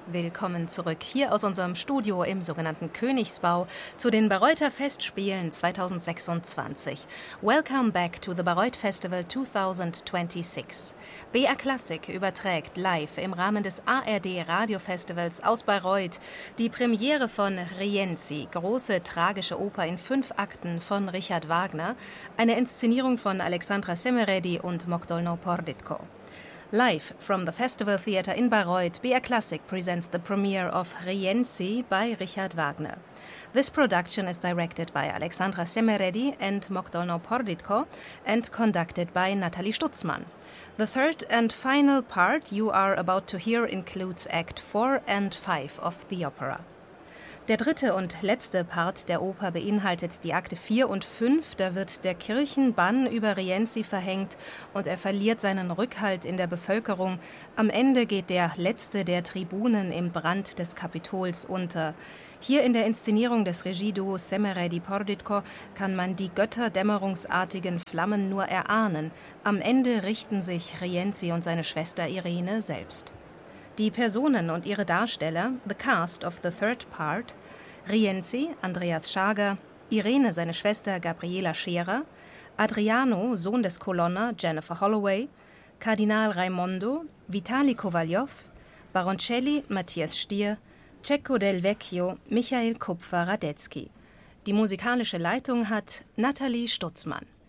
Willkommen zurück hier aus unserem Studio im sogenannten Königsbau zu den Bayreuther Festspielen 2026. Welcome back to the Bayreuth Festival 2026. BR Classic überträgt live im Rahmen des ARD Radiofestivals aus Bayreuth die Premiere von Rienzi, große tragische Oper in 5 Akten von Richard Wagner, eine Inszenierung von Alexandra Semeredi und Mogdolno Porditko. Live from the Festival Theatre in Bayreuth, BR Classic presents the premiere of Rienzi by Richard Wagner. This production is directed by Alexandra Semeredi and Mogdolno Porditko and conducted by Nathalie Stutzmann. The third and final part you are about to hear includes Act 4 and 5 of the opera. Der dritte und letzte Part der Oper beinhaltet die Akte 4 und 5. Da wird der Kirchenbann über Rienzi verhängt und er verliert seinen Rückhalt in der Bevölkerung. Am Ende geht der letzte der Tribunen im Brand des Kapitols unter. Hier in der Inszenierung des Regieduos Semeredi-Porditko kann man die götterdämmerungsartigen Flammen nur erahnen. Am Ende richten sich Rienzi und seine Schwester Irene selbst. Die Personen und ihre Darsteller, the cast of the third part: Rienzi, Andreas Schager, Irene, seine Schwester Gabriela Scherer, Adriano, Sohn des Colonna, Jennifer Holloway, Kardinal Raimondo, Vitali Kowaljow, Baroncelli, Matthias Stier, Cecco del Vecchio, Michael Kupfer-Radetzky. Die musikalische Leitung hat Nathalie Stutzmann.